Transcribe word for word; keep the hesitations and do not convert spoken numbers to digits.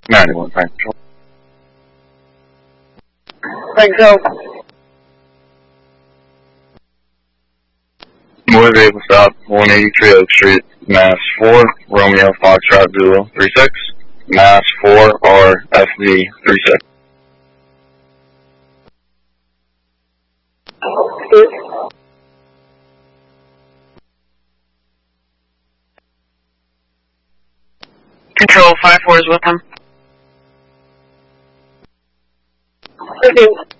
ninety-one, Frank Control. Frank Control. Motor vehicle stop, one eighty-three Oak Street, Mass four, Romeo Foxtrot Zulu three six, Mass four R F V three six. Control, five four is with him. fifteen.